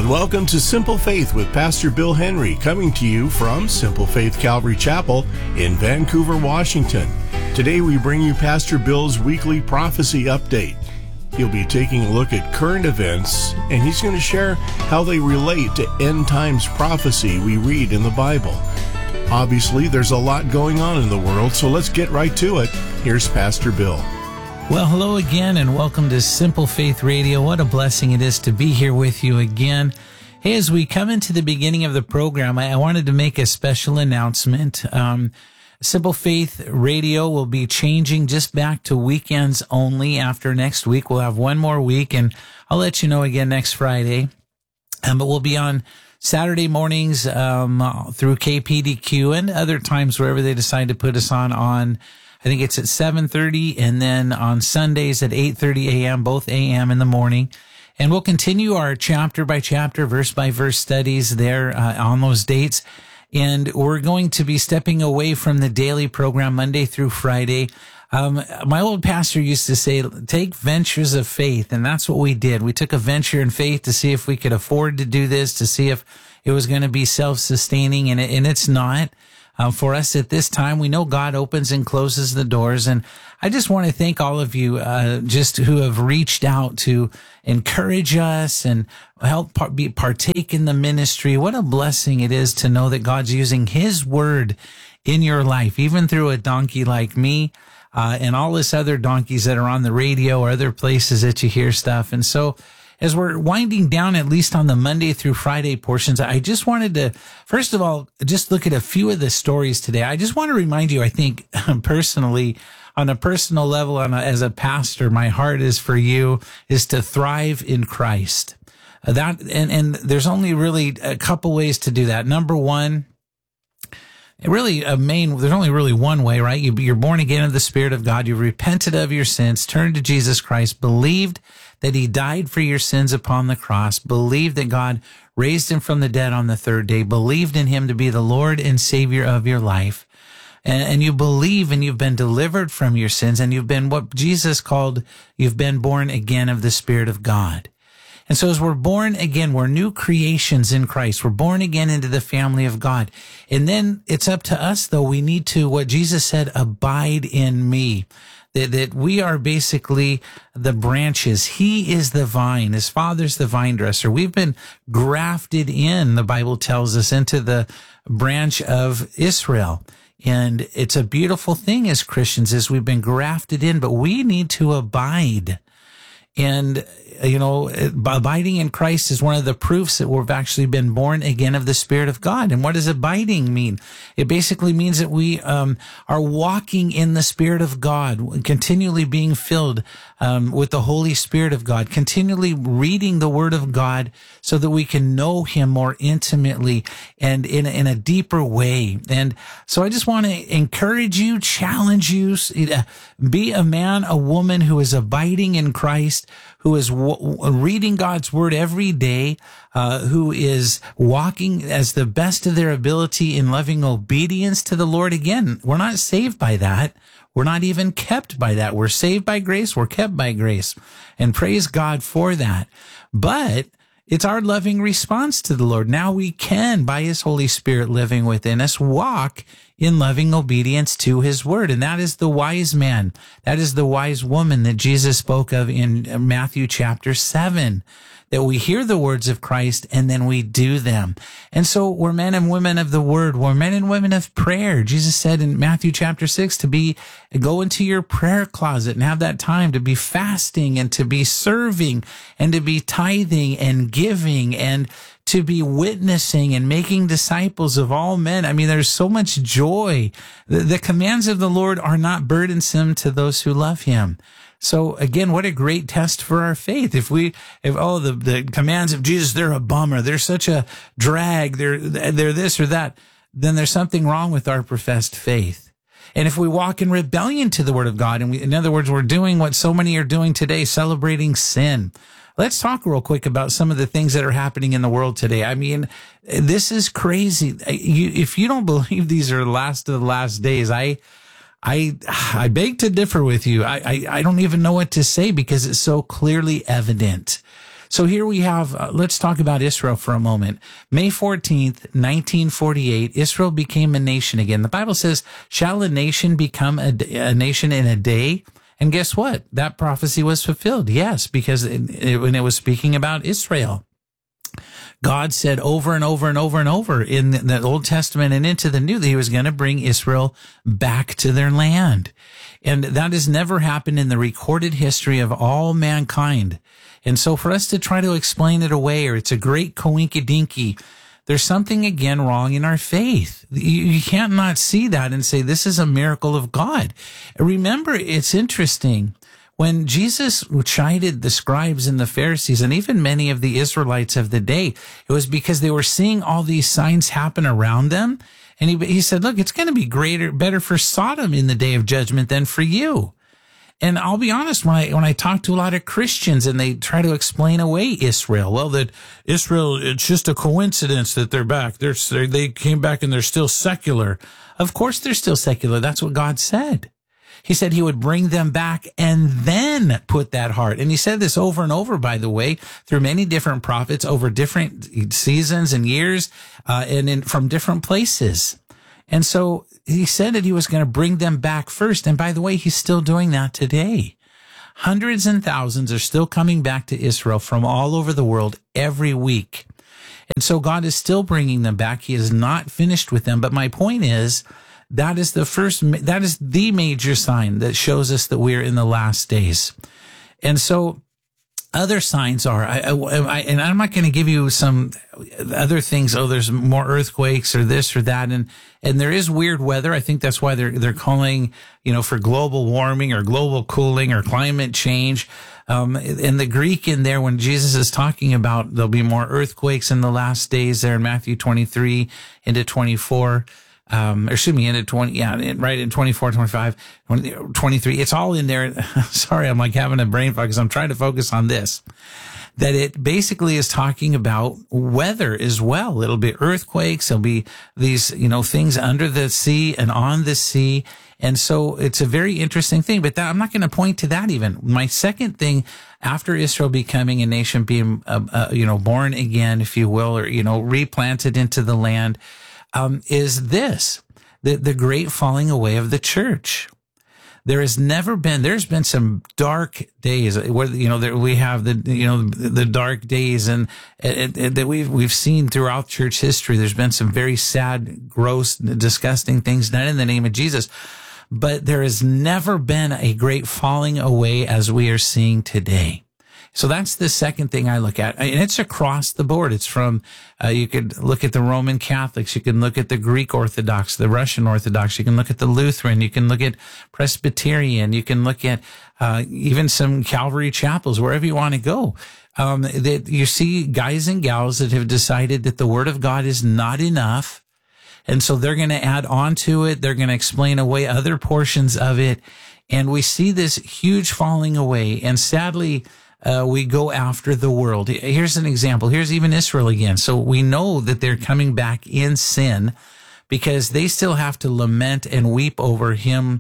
and welcome to Simple Faith with Pastor Bill Henry, coming to you from Simple Faith Calvary Chapel in Vancouver, Washington. Today we bring you Pastor Bill's weekly prophecy update. He'll be taking a look at current events, and he's going to share how they relate to end times prophecy we read in the Bible. Obviously, there's a lot going on in the world, so let's get right to it. Here's Pastor Bill. Well, hello again, and welcome to Simple Faith Radio. What a blessing it is to be here with you again. Hey, as we come into the beginning of the program, I wanted to make a special announcement. Simple Faith Radio will be changing just back to weekends only after next week. We'll have one more week, and I'll let you know again next Friday. But we'll be on Saturday mornings through KPDQ and other times wherever they decide to put us on. I think it's at 7:30, and then on Sundays at 8:30 a.m., both a.m. in the morning. And we'll continue our chapter by chapter, verse by verse studies there on those dates. And we're going to be stepping away from the daily program Monday through Friday. My old pastor used to say, take ventures of faith. And that's what we did. We took a venture in faith to see if we could afford to do this, to see if it was going to be self-sustaining. And it's not. For us at this time, we know God opens and closes the doors. And I just want to thank all of you just who have reached out to encourage us and help partake in the ministry. What a blessing it is to know that God's using His word in your life, even through a donkey like me and all this other donkeys that are on the radio or other places that you hear stuff. And so as we're winding down, at least on the Monday through Friday portions, I just wanted to, first of all, just look at a few of the stories today. I just want to remind you, I think personally, on a personal level, as a pastor, my heart is for you, is to thrive in Christ. And there's only really a couple ways to do that. Number one, there's only really one way, right? You're born again of the Spirit of God. You've repented of your sins, turned to Jesus Christ, believed that He died for your sins upon the cross, believed that God raised Him from the dead on the third day, believed in Him to be the Lord and Savior of your life. And you believe, and you've been delivered from your sins, and you've been what Jesus called, you've been born again of the Spirit of God. And so as we're born again, we're new creations in Christ. We're born again into the family of God. And then it's up to us, though. We need to, what Jesus said, abide in me. That we are basically the branches. He is the vine. His Father's the vine dresser. We've been grafted in, the Bible tells us, into the branch of Israel. And it's a beautiful thing as Christians, as we've been grafted in, but we need to abide. And, abiding in Christ is one of the proofs that we've actually been born again of the Spirit of God. And what does abiding mean? It basically means that we are walking in the Spirit of God, continually being filled with the Holy Spirit of God, continually reading the Word of God so that we can know Him more intimately and in a deeper way. And so I just want to encourage you, challenge you, be a man, a woman who is abiding in Christ, who is reading God's word every day, who is walking as the best of their ability in loving obedience to the Lord. Again, we're not saved by that. We're not even kept by that. We're saved by grace. We're kept by grace. And praise God for that. But it's our loving response to the Lord. Now we can, by His Holy Spirit living within us, walk in loving obedience to His word. And that is the wise man. That is the wise woman that Jesus spoke of in Matthew chapter 7. That we hear the words of Christ and then we do them. And so we're men and women of the word. We're men and women of prayer. Jesus said in Matthew chapter 6 to go into your prayer closet and have that time to be fasting and to be serving and to be tithing and giving and to be witnessing and making disciples of all men. I mean, there's so much joy. The commands of the Lord are not burdensome to those who love Him. So again, what a great test for our faith. If the commands of Jesus, they're a bummer, they're such a drag, they're this or that, then there's something wrong with our professed faith. And if we walk in rebellion to the word of God, and in other words, we're doing what so many are doing today, celebrating sin. Let's talk real quick about some of the things that are happening in the world today. I mean, this is crazy. If you don't believe these are the last of the last days, I beg to differ with you. I don't even know what to say because it's so clearly evident. So here we have, let's talk about Israel for a moment. May 14th, 1948, Israel became a nation again. The Bible says, shall a nation become a nation in a day? And guess what? That prophecy was fulfilled. Yes, because when it was speaking about Israel, God said over and over and over and over in the Old Testament and into the New that he was going to bring Israel back to their land. And that has never happened in the recorded history of all mankind. And so for us to try to explain it away, or it's a great coinkydinky, there's something again wrong in our faith. You can't not see that and say this is a miracle of God. Remember, it's interesting. When Jesus chided the scribes and the Pharisees and even many of the Israelites of the day, it was because they were seeing all these signs happen around them. And he said, look, it's going to be better for Sodom in the day of judgment than for you. And I'll be honest, when I talk to a lot of Christians and they try to explain away Israel, well, that Israel, it's just a coincidence that they're back. They came back and they're still secular. Of course they're still secular. That's what God said. He said he would bring them back and then put that heart. And he said this over and over, by the way, through many different prophets over different seasons and years, from different places. And so he said that he was going to bring them back first. And by the way, he's still doing that today. Hundreds and thousands are still coming back to Israel from all over the world every week. And so God is still bringing them back. He is not finished with them. But my point is, that is the major sign that shows us that we're in the last days. And so other signs are, and I'm not going to give you some other things. Oh, there's more earthquakes or this or that. And there is weird weather. I think that's why they're calling, for global warming or global cooling or climate change. And the Greek in there, when Jesus is talking about there'll be more earthquakes in the last days there in Matthew 23 into 24, into 20, right in 24, 25, 23. It's all in there. Sorry, I'm like having a brain fog because I'm trying to focus on this. That it basically is talking about weather as well. It'll be earthquakes. There'll be these, things under the sea and on the sea. And so it's a very interesting thing, but I'm not going to point to that even. My second thing after Israel becoming a nation, being, born again, if you will, or, replanted into the land, is this, the great falling away of the church. There's been some dark days where, we have the dark days and that we've seen throughout church history. There's been some very sad, gross, disgusting things done in the name of Jesus. But there has never been a great falling away as we are seeing today. So that's the second thing I look at. And it's across the board. It's from, you could look at the Roman Catholics. You can look at the Greek Orthodox, the Russian Orthodox. You can look at the Lutheran. You can look at Presbyterian. You can look at, even some Calvary chapels, wherever you want to go. That you see guys and gals that have decided that the Word of God is not enough. And so they're going to add on to it. They're going to explain away other portions of it. And we see this huge falling away. And sadly, we go after the world. Here's an example. Here's even Israel again. So we know that they're coming back in sin because they still have to lament and weep over him,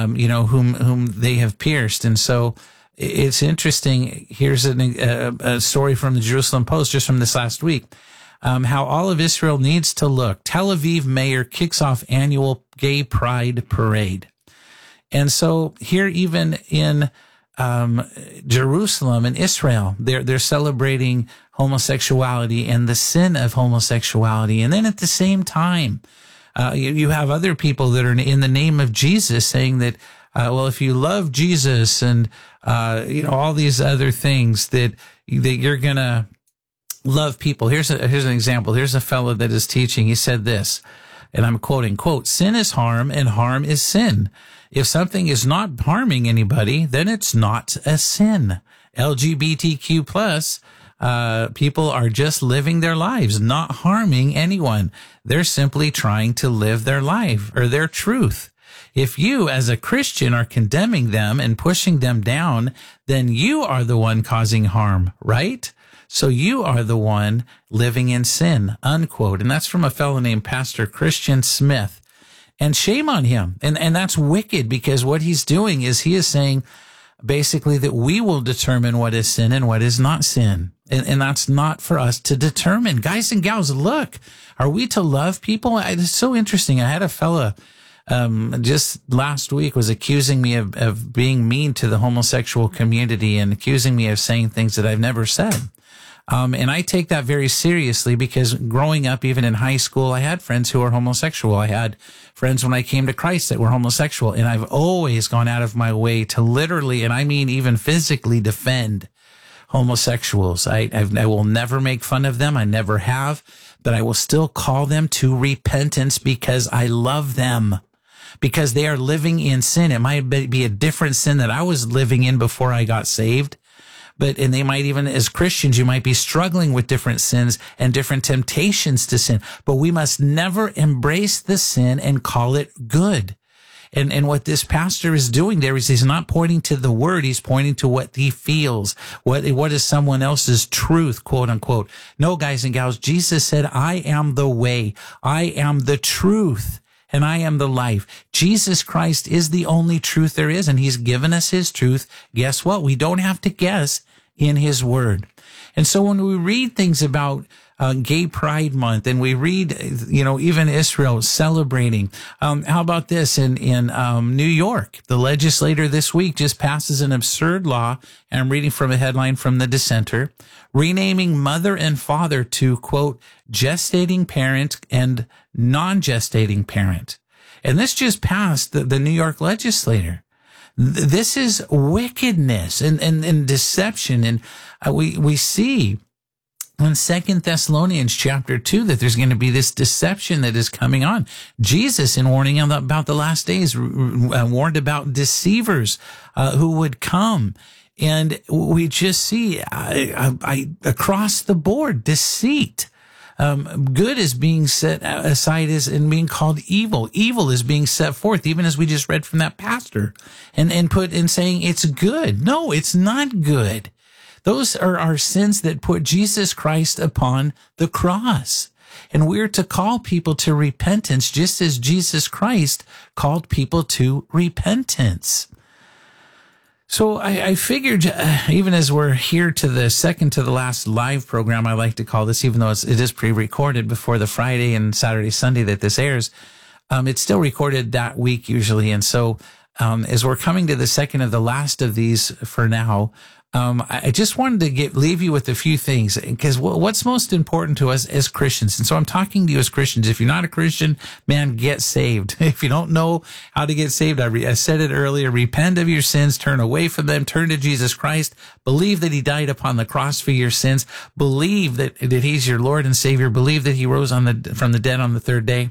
whom they have pierced. And so it's interesting. Here's a story from the Jerusalem Post just from this last week. How all of Israel needs to look. Tel Aviv mayor kicks off annual gay pride parade. And so here, even in Jerusalem and Israel, they're celebrating homosexuality and the sin of homosexuality. And then at the same time, you have other people that are in the name of Jesus saying that, if you love Jesus and, all these other things that you're going to love people. Here's an example. Here's a fellow that is teaching. He said this, and I'm quoting, quote, "Sin is harm and harm is sin. If something is not harming anybody, then it's not a sin. LGBTQ plus people are just living their lives, not harming anyone. They're simply trying to live their life or their truth. If you, as a Christian, are condemning them and pushing them down, then you are the one causing harm, right? So you are the one living in sin," unquote. And that's from a fellow named Pastor Christian Smith. And shame on him. And that's wicked because what he's doing is he is saying, basically that we will determine what is sin and what is not sin. And that's not for us to determine. Guys and gals, look, are we to love people? It's so interesting. I had a fella just last week was accusing me of being mean to the homosexual community and accusing me of saying things that I've never said. And I take that very seriously because growing up, even in high school, I had friends who were homosexual. I had friends when I came to Christ that were homosexual. And I've always gone out of my way to literally, and I mean even physically, defend homosexuals. I will never make fun of them. I never have, but I will still call them to repentance because I love them. Because they are living in sin. It might be a different sin that I was living in before I got saved. And they might even, as Christians, you might be struggling with different sins and different temptations to sin. But we must never embrace the sin and call it good. And what this pastor is doing there is he's not pointing to the word. He's pointing to what he feels. What is someone else's truth, quote unquote. No, guys and gals, Jesus said, I am the way. I am the truth. And I am the life. Jesus Christ is the only truth there is, and he's given us his truth. Guess what? We don't have to guess in his word. And so when we read things about Gay Pride Month, and we read, even Israel celebrating, how about this in New York? The legislator this week just passes an absurd law, and I'm reading from a headline from the Dissenter, renaming mother and father to, quote, gestating parent and non-gestating parent. And this just passed the New York legislator. This is wickedness and deception. And we see in 2 Thessalonians chapter 2 that there's going to be this deception that is coming on. Jesus, in warning about the last days, warned about deceivers who would come. And we just see across the board deceit. Good is being set aside and being called evil. Evil is being set forth, even as we just read from that pastor, and put in saying it's good. No, it's not good. Those are our sins that put Jesus Christ upon the cross. And we're to call people to repentance just as Jesus Christ called people to repentance. So I figured, even as we're here to the second to the last live program, I like to call this, even though it is pre-recorded before the Friday and Saturday, Sunday that this airs, it's still recorded that week usually. And so as we're coming to the second of the last of these for now, I just wanted to leave you with a few things, because what's most important to us as Christians. And so I'm talking to you as Christians. If you're not a Christian, man, get saved. If you don't know how to get saved, I said it earlier, repent of your sins, turn away from them, turn to Jesus Christ, believe that he died upon the cross for your sins, believe that he's your Lord and Savior, believe that he rose from the dead on the third day.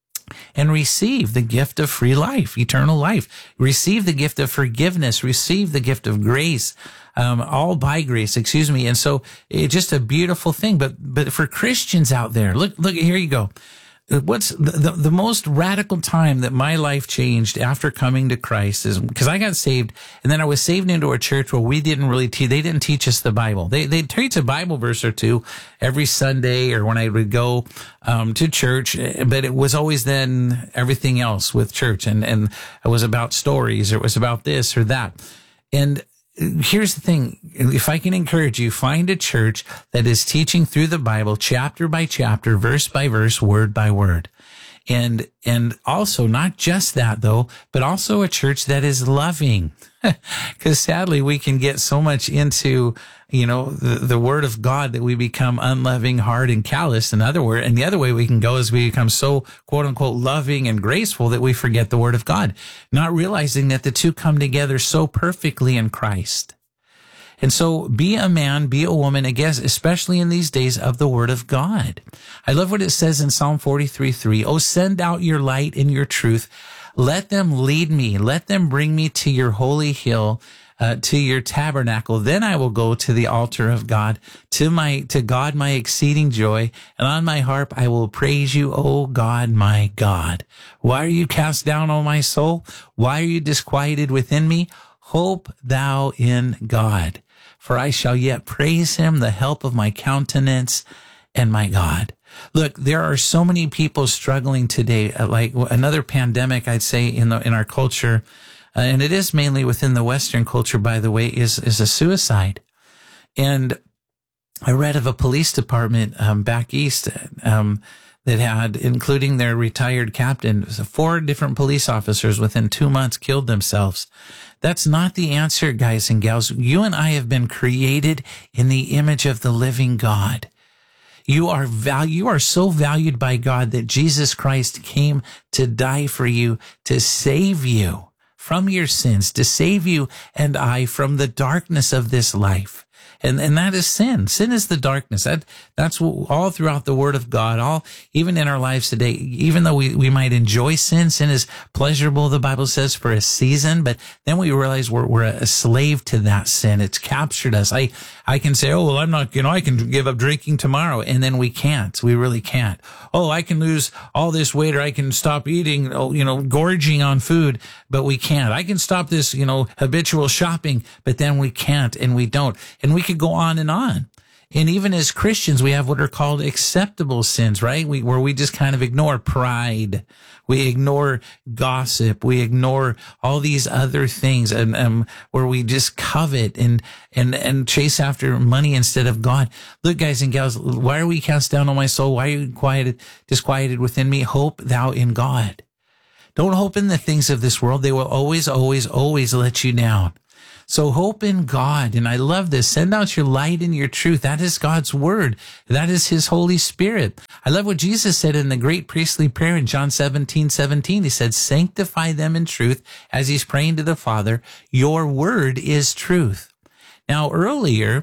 And receive the gift of free life, eternal life. Receive the gift of forgiveness. Receive the gift of grace, all by grace, excuse me. And so it's just a beautiful thing. But for Christians out there, look, here you go. What's the most radical time that my life changed after coming to Christ is because I got saved, and then I was saved into a church where we didn't really they didn't teach us the Bible. They teach a Bible verse or two every Sunday or when I would go to church, but it was always then everything else with church, and it was about stories, or it was about this or that. And here's the thing. If I can encourage you, find a church that is teaching through the Bible, chapter by chapter, verse by verse, word by word. And also not just that though, but also a church that is loving. Because sadly we can get so much into, the word of God that we become unloving, hard, and callous. And the other way we can go is we become so quote unquote loving and graceful that we forget the word of God, not realizing that the two come together so perfectly in Christ. And so be a man, be a woman, I guess, especially in these days of the word of God. I love what it says in Psalm 43:3. Oh, send out your light and your truth. Let them lead me. Let them bring me to your holy hill, to your tabernacle. Then I will go to the altar of God, to God, my exceeding joy. And on my harp, I will praise you, O God, my God. Why are you cast down, O my soul? Why are you disquieted within me? Hope thou in God, for I shall yet praise him, the help of my countenance and my God. Look, there are so many people struggling today, like another pandemic, I'd say, in our culture, and it is mainly within the Western culture, by the way, is a suicide. And I read of a police department back east that had, including their retired captain, 4 different police officers within 2 months killed themselves. That's not the answer, guys and gals. You and I have been created in the image of the living God. You are so valued by God that Jesus Christ came to die for you, to save you from your sins, to save you and I from the darkness of this life. And that is sin. Sin is the darkness. That's all throughout the Word of God, even in our lives today. Even though we might enjoy sin is pleasurable, the Bible says, for a season, but then we realize we're a slave to that sin. It's captured us. I can say, oh, well, I'm not, I can give up drinking tomorrow. And then we can't. We really can't. Oh, I can lose all this weight, or I can stop eating, gorging on food, but we can't. I can stop this, habitual shopping, but then we can't, and we don't. And we could go on and on. And even as Christians, we have what are called acceptable sins, right? Where we just kind of ignore pride. We ignore gossip. We ignore all these other things, and where we just covet and chase after money instead of God. Look, guys and gals, why are we cast down, O my soul? Why are you disquieted within me? Hope thou in God. Don't hope in the things of this world. They will always, always, always let you down. So hope in God. And I love this. Send out your light and your truth. That is God's word. That is his Holy Spirit. I love what Jesus said in the great priestly prayer in John 17:17. He said, sanctify them in truth, as he's praying to the Father. Your word is truth. Now, earlier,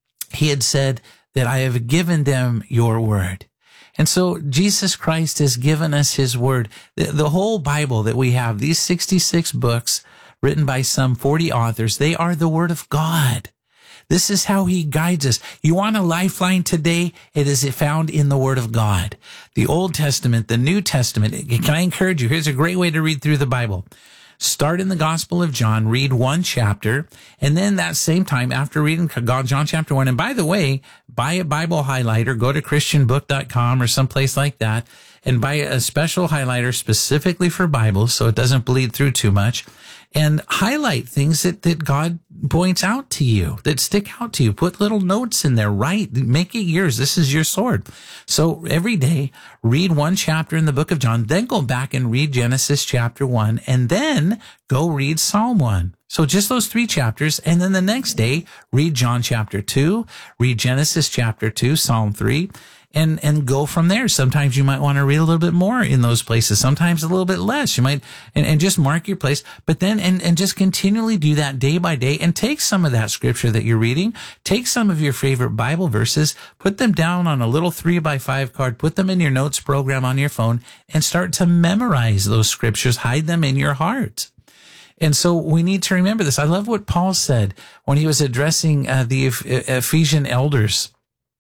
he had said that I have given them your word. And so Jesus Christ has given us his word. The whole Bible that we have, these 66 books, written by some 40 authors, they are the Word of God. This is how he guides us. You want a lifeline today? It is found in the Word of God. The Old Testament, the New Testament. Can I encourage you? Here's a great way to read through the Bible. Start in the Gospel of John, read 1 chapter, and then that same time, after reading John chapter 1, and by the way, buy a Bible highlighter, go to christianbook.com or someplace like that, and buy a special highlighter specifically for Bibles so it doesn't bleed through too much, and highlight things that God points out to you, that stick out to you. Put little notes in there, make it yours. This is your sword. So every day, read 1 chapter in the book of John, then go back and read Genesis chapter 1, and then go read Psalm 1. So just those 3 chapters, and then the next day, read John chapter 2, read Genesis chapter 2, Psalm 3, and go from there. Sometimes you might want to read a little bit more in those places. Sometimes a little bit less. You might, and just mark your place, but then, and just continually do that day by day, and take some of that scripture that you're reading, take some of your favorite Bible verses, put them down on a little 3x5 card, put them in your notes program on your phone, and start to memorize those scriptures, hide them in your heart. And so we need to remember this. I love what Paul said when he was addressing the Ephesian elders.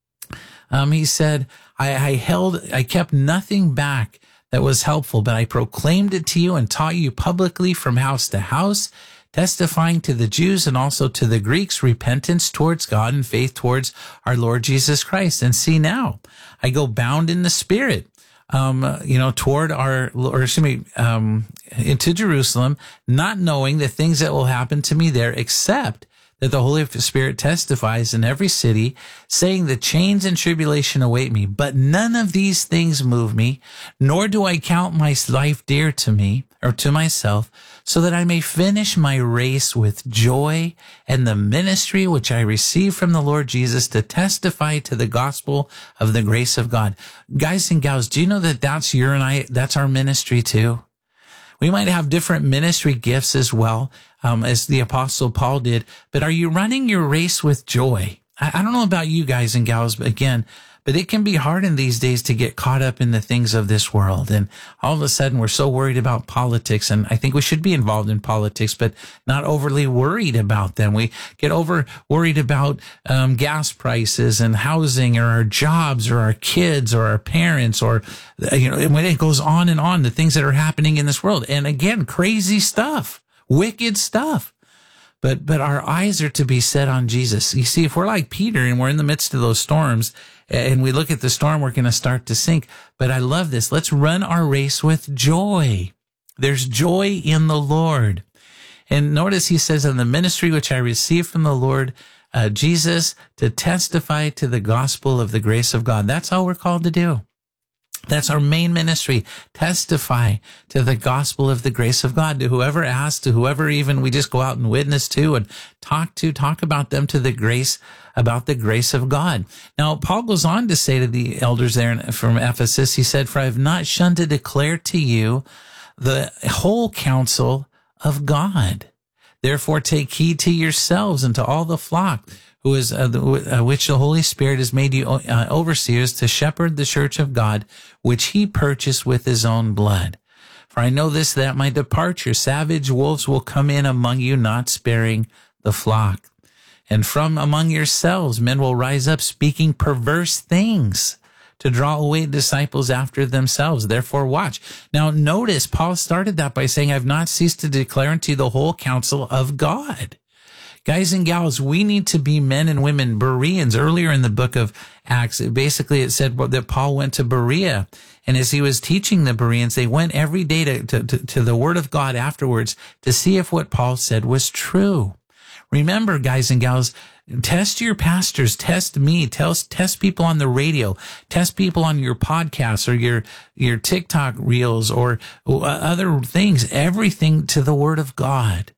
He said, I kept nothing back that was helpful, but I proclaimed it to you and taught you publicly from house to house, testifying to the Jews and also to the Greeks repentance towards God and faith towards our Lord Jesus Christ. And see, now I go bound in the Spirit, toward into Jerusalem, not knowing the things that will happen to me there, except that the Holy Spirit testifies in every city, saying that chains and tribulation await me. But none of these things move me, nor do I count my life dear to me, or to myself, so that I may finish my race with joy and the ministry which I received from the Lord Jesus to testify to the gospel of the grace of God. Guys and gals, do you know that that's our ministry too? We might have different ministry gifts as well, as the Apostle Paul did, but are you running your race with joy? I don't know about you guys and gals, but it can be hard in these days to get caught up in the things of this world. And all of a sudden we're so worried about politics, and I think we should be involved in politics, but not overly worried about them. We get worried about gas prices and housing, or our jobs, or our kids, or our parents, or, when it goes on and on, the things that are happening in this world. And again, crazy stuff, wicked stuff. But our eyes are to be set on Jesus. You see, if we're like Peter and we're in the midst of those storms and we look at the storm, we're going to start to sink. But I love this. Let's run our race with joy. There's joy in the Lord. And notice he says, in the ministry which I received from the Lord Jesus, to testify to the gospel of the grace of God. That's all we're called to do. That's our main ministry. Testify to the gospel of the grace of God, to whoever asks, to whoever even we just go out and witness to and talk about them to the grace, about the grace of God. Now, Paul goes on to say to the elders there from Ephesus, he said, for I have not shunned to declare to you the whole counsel of God. Therefore, take heed to yourselves and to all the flock who is which the Holy Spirit has made you overseers to shepherd the church of God, which he purchased with his own blood. For I know this, that at my departure savage wolves will come in among you, not sparing the flock. And from among yourselves men will rise up speaking perverse things to draw away disciples after themselves. Therefore watch. Now notice, Paul started that by saying, I've not ceased to declare unto you the whole counsel of God. Guys and gals, we need to be men and women. Bereans, earlier in the book of Acts, basically it said that Paul went to Berea. And as he was teaching the Bereans, they went every day to the word of God afterwards to see if what Paul said was true. Remember, guys and gals, test your pastors, test me, test people on the radio, test people on your podcasts or your TikTok reels or other things, everything to the word of God.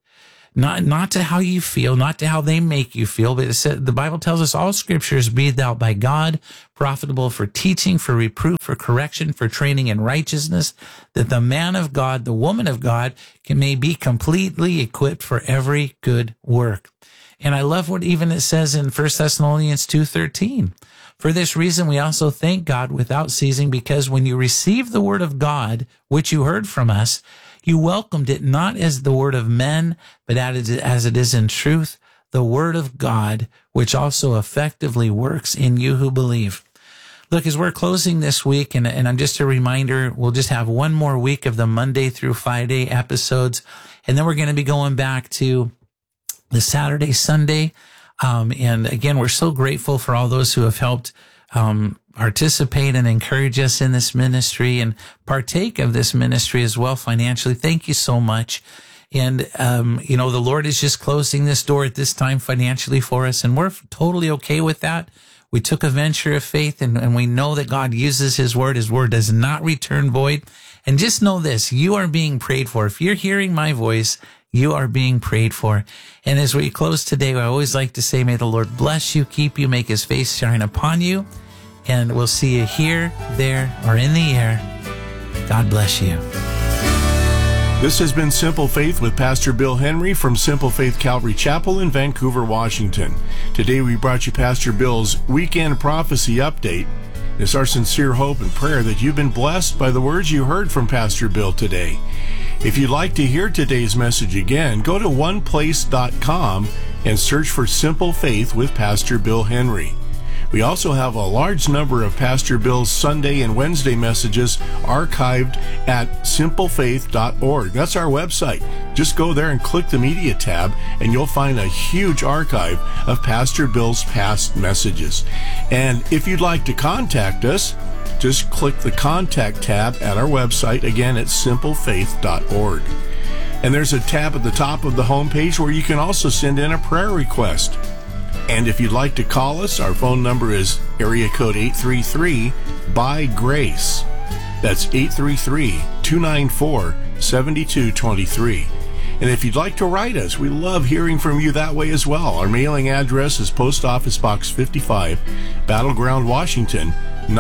Not to how you feel, not to how they make you feel, but it said, the Bible tells us all scripture is breathed out by God, profitable for teaching, for reproof, for correction, for training in righteousness, that the man of God, the woman of God may be completely equipped for every good work. And I love what even it says in 1 Thessalonians 2:13. For this reason, we also thank God without ceasing, because when you received the word of God, which you heard from us, you welcomed it not as the word of men, but as it is in truth, the word of God, which also effectively works in you who believe. Look, as we're closing this week, and I'm just a reminder, we'll just have one more week of the Monday through Friday episodes, and then we're going to be going back to the Saturday, Sunday. And again, we're so grateful for all those who have helped participate and encourage us in this ministry and partake of this ministry as well financially. Thank you so much. And, the Lord is just closing this door at this time financially for us, and we're totally okay with that. We took a venture of faith, and we know that God uses his word. His word does not return void. And just know this, you are being prayed for. If you're hearing my voice, you are being prayed for. And as we close today, I always like to say, may the Lord bless you, keep you, make his face shine upon you. And we'll see you here, there, or in the air. God bless you. This has been Simple Faith with Pastor Bill Henry from Simple Faith Calvary Chapel in Vancouver, Washington. Today we brought you Pastor Bill's Weekend Prophecy Update. It's our sincere hope and prayer that you've been blessed by the words you heard from Pastor Bill today. If you'd like to hear today's message again, go to oneplace.com and search for Simple Faith with Pastor Bill Henry. We also have a large number of Pastor Bill's Sunday and Wednesday messages archived at simplefaith.org. That's our website. Just go there and click the media tab, and you'll find a huge archive of Pastor Bill's past messages. And if you'd like to contact us, just click the contact tab at our website, again at simplefaith.org. And there's a tab at the top of the homepage where you can also send in a prayer request. And if you'd like to call us, our phone number is area code 833-BY-GRACE. That's 833-294-7223. And if you'd like to write us, we love hearing from you that way as well. Our mailing address is Post Office Box 55, Battleground, Washington,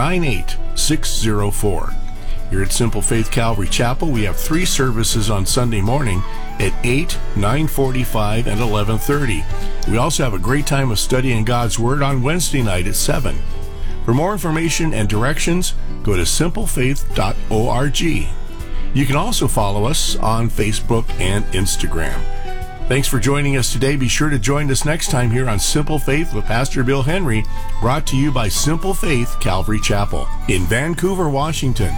98604. Here at Simple Faith Calvary Chapel, we have 3 services on Sunday morning at 8, 9:45, and 11:30. We also have a great time of studying God's Word on Wednesday night at 7. For more information and directions, go to simplefaith.org. You can also follow us on Facebook and Instagram. Thanks for joining us today. Be sure to join us next time here on Simple Faith with Pastor Bill Henry, brought to you by Simple Faith Calvary Chapel in Vancouver, Washington.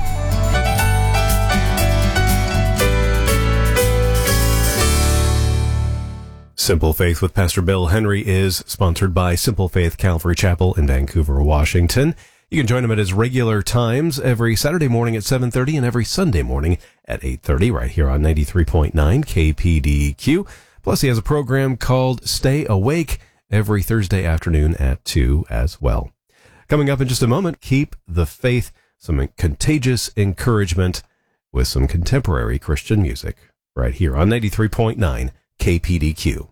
Simple Faith with Pastor Bill Henry is sponsored by Simple Faith Calvary Chapel in Vancouver, Washington. You can join him at his regular times every Saturday morning at 7:30 and every Sunday morning at 8:30 right here on 93.9 KPDQ. Plus, he has a program called Stay Awake every Thursday afternoon at 2 as well. Coming up in just a moment, Keep the Faith, some contagious encouragement with some contemporary Christian music right here on 93.9 KPDQ.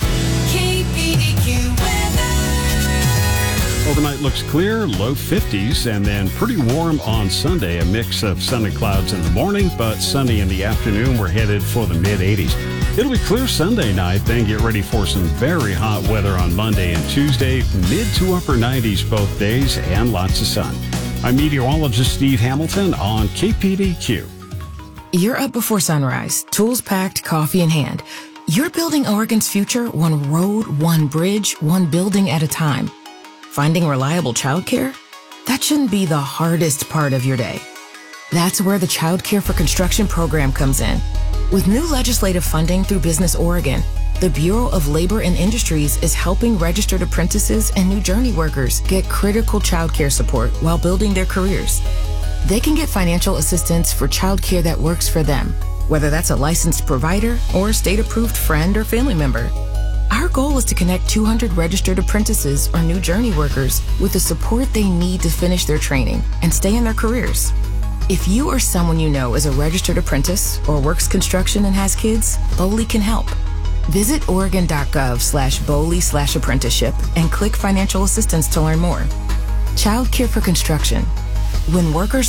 Overnight looks clear, low 50s, and then pretty warm on Sunday. A mix of sun and clouds in the morning, but sunny in the afternoon. We're headed for the mid-80s. It'll be clear Sunday night, then get ready for some very hot weather on Monday and Tuesday. Mid to upper 90s both days and lots of sun. I'm meteorologist Steve Hamilton on KPDQ. You're up before sunrise, tools packed, coffee in hand. You're building Oregon's future one road, one bridge, one building at a time. Finding reliable childcare? That shouldn't be the hardest part of your day. That's where the Child Care for Construction program comes in. With new legislative funding through Business Oregon, the Bureau of Labor and Industries is helping registered apprentices and new journey workers get critical childcare support while building their careers. They can get financial assistance for childcare that works for them, whether that's a licensed provider or a state-approved friend or family member. Our goal is to connect 200 registered apprentices or new journey workers with the support they need to finish their training and stay in their careers. If you or someone you know is a registered apprentice or works construction and has kids, BOLI can help. Visit oregon.gov/BOLI/apprenticeship and click financial assistance to learn more. Child Care for Construction. When workers